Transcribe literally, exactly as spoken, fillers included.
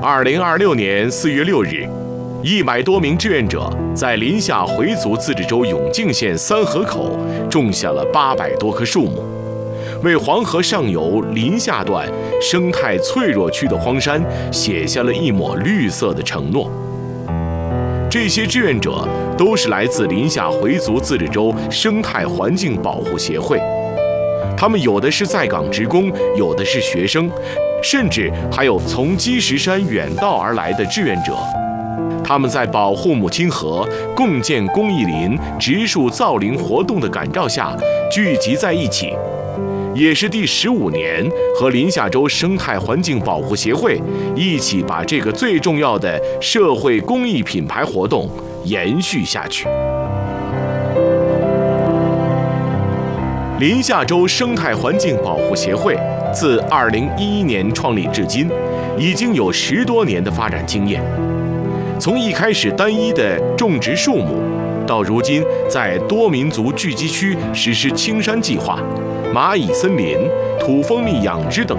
二零二六年四月六日，一百多名志愿者在临夏回族自治州永靖县三河口种下了八百多棵树木，为黄河上游临夏段生态脆弱区的荒山写下了一抹绿色的承诺。这些志愿者都是来自临夏回族自治州生态环境保护协会，他们有的是在岗职工，有的是学生，甚至还有从积石山远道而来的志愿者。他们在保护母亲河、共建公益林、植树造林活动的感召下聚集在一起，也是第十五年和临夏州生态环境保护协会一起把这个最重要的社会公益品牌活动延续下去。临夏州生态环境保护协会自二零一一年创立至今，已经有十多年的发展经验。从一开始单一的种植树木，到如今在多民族聚集区实施青山计划、蚂蚁森林、土蜂蜜养殖等